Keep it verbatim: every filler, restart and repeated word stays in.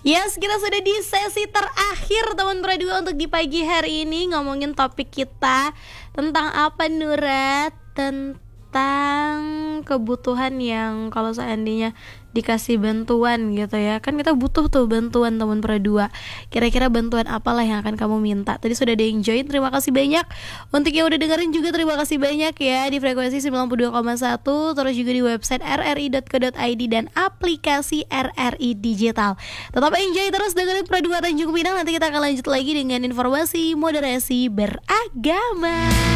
Yes, kita sudah di sesi terakhir teman Pro dua untuk di pagi hari ini. Ngomongin topik kita tentang apa, Nura? Tentang kebutuhan yang kalau seandainya dikasih bantuan gitu ya, kan kita butuh tuh bantuan teman Pro dua. Kira-kira bantuan apalah yang akan kamu minta? Tadi sudah ada yang join, terima kasih banyak. Untuk yang udah dengerin juga terima kasih banyak ya, di frekuensi sembilan puluh dua koma satu, terus juga di website r r i dot co dot i d dan aplikasi R R I Digital. Tetap enjoy terus dengerin Pro dua Tanjung Pinang. Nanti kita akan lanjut lagi dengan informasi moderasi beragama.